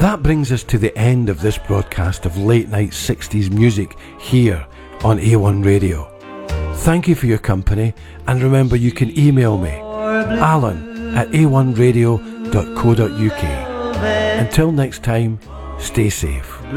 That brings us to the end of this broadcast of late night 60s music here on A1 Radio. Thank you for your company, and remember you can email me, alan@a1radio.co.uk. Until next time, stay safe.